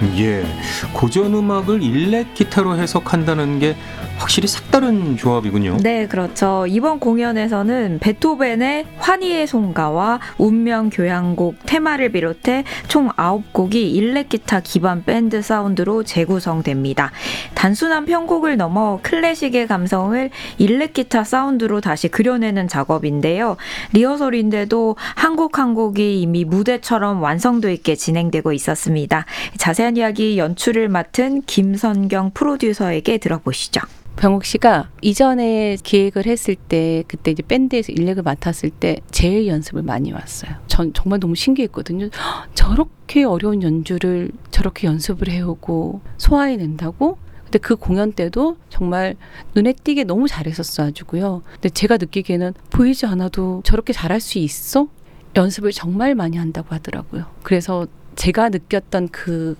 예, 고전 음악을 일렉 기타로 해석한다는 게 확실히 색다른 조합이군요. 네, 그렇죠. 이번 공연에서는 베토벤의 환희의 송가와 운명 교향곡 테마를 비롯해 총 9곡이 일렉 기타 기반 밴드 사운드로 재구성됩니다. 단순한 편곡을 넘어 클래식의 감성을 일렉 기타 사운드로 다시 그려내는 작업인데요. 리허설인데도 한 곡 한 곡이 이미 무대처럼 완성도 있게 진행되고 있었습니다. 자세한 이야기 연출을 맡은 김선경 프로듀서에게 들어보시죠. 병욱 씨가 이전에 기획을 했을 때 그때 이제 밴드에서 일렉을 맡았을 때 제일 연습을 많이 왔어요. 전 정말 너무 신기했거든요. 저렇게 어려운 연주를 저렇게 연습을 해오고 소화해낸다고? 근데 그 공연 때도 정말 눈에 띄게 너무 잘했었어가지고요. 근데 제가 느끼기에는 보이지 않아도 저렇게 잘할 수 있어? 연습을 정말 많이 한다고 하더라고요. 그래서 제가 느꼈던 그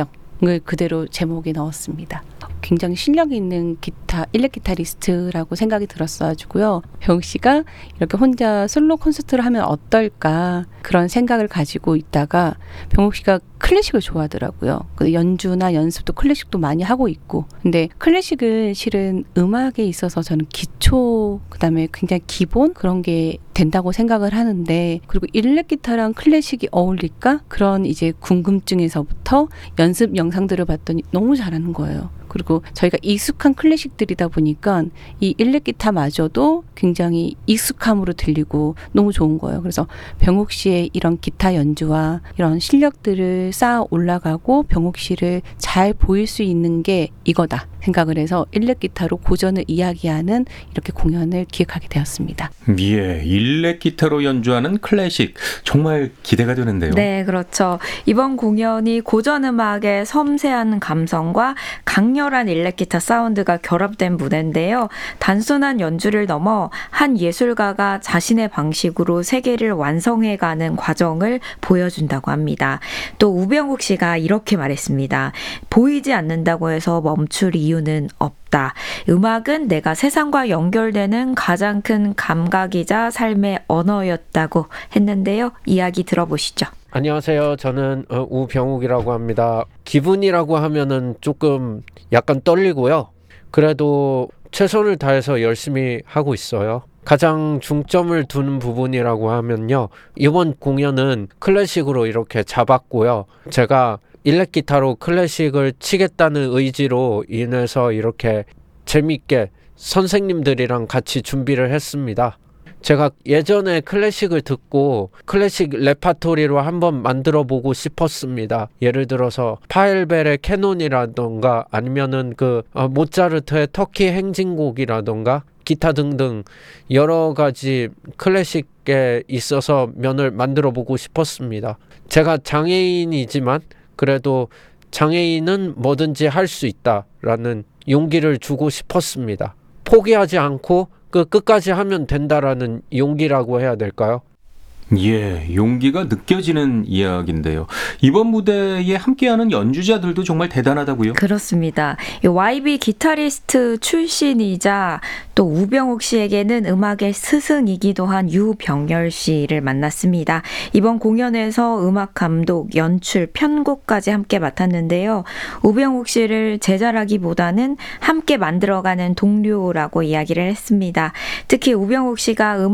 감정을 그대로 제목에 넣었습니다. 굉장히 실력 있는 일렉 기타리스트라고 생각이 들었어가지고요. 병욱 씨가 이렇게 혼자 솔로 콘서트를 하면 어떨까 그런 생각을 가지고 있다가 병욱 씨가 클래식을 좋아하더라고요. 연주나 연습도 클래식도 많이 하고 있고, 근데 클래식은 실은 음악에 있어서 저는 기초, 그다음에 굉장히 기본 그런 게 된다고 생각을 하는데, 그리고 일렉 기타랑 클래식이 어울릴까? 그런 이제 궁금증에서부터 연습 영상들을 봤더니 너무 잘하는 거예요. 그리고 저희가 익숙한 클래식들이다 보니까 이 일렉 기타마저도 굉장히 익숙함으로 들리고 너무 좋은 거예요. 그래서 병욱 씨의 이런 기타 연주와 이런 실력들을 쌓아 올라가고 병욱 씨를 잘 보일 수 있는 게 이거다 생각을 해서 일렉 기타로 고전을 이야기하는 이렇게 공연을 기획하게 되었습니다. 예, 일렉 기타로 연주하는 클래식 정말 기대가 되는데요. 네, 그렇죠. 이번 공연이 고전 음악의 섬세한 감성과 강렬한 일렉 기타 사운드가 결합된 무대인데요. 단순한 연주를 넘어 한 예술가가 자신의 방식으로 세계를 완성해가는 과정을 보여준다고 합니다. 또 우병욱 씨가 이렇게 말했습니다. 보이지 않는다고 해서 멈출 이유는 없다. 음악은 내가 세상과 연결되는 가장 큰 감각이자 삶의 언어였다고 했는데요. 이야기 들어보시죠. 안녕하세요. 저는 우병욱이라고 합니다. 기분이라고 하면은 조금 약간 떨리고요. 그래도 최선을 다해서 열심히 하고 있어요. 가장 중점을 두는 부분이라고 하면요. 이번 공연은 클래식으로 이렇게 잡았고요. 제가 일렉 기타로 클래식을 치겠다는 의지로 인해서 이렇게 재밌게 선생님들이랑 같이 준비를 했습니다. 제가 예전에 클래식을 듣고 클래식 레파토리로 한번 만들어 보고 싶었습니다. 예를 들어서 파엘벨의 캐논이라던가 아니면은 모차르트의 터키 행진곡이라던가 기타 등등 여러 가지 클래식에 있어서 면을 만들어 보고 싶었습니다. 제가 장애인이지만 그래도 장애인은 뭐든지 할 수 있다라는 용기를 주고 싶었습니다. 포기하지 않고 끝까지 하면 된다라는 용기라고 해야 될까요? 예, 용기가 느껴지는 이야기인데요. 이번 무대에 함께하는 연주자들도 정말 대단하다고요? 그렇습니다. YB 기타리스트 출신이자 또 우병욱 씨에게는 음악의 스승이기도 한 유병열 씨를 만났습니다. 이번 공연에서 음악 감독, 연출, 편곡까지 함께 맡았는데요. 우병욱 씨를 제자라기보다는 함께 만들어가는 동료라고 이야기를 했습니다. 특히 우병욱 씨가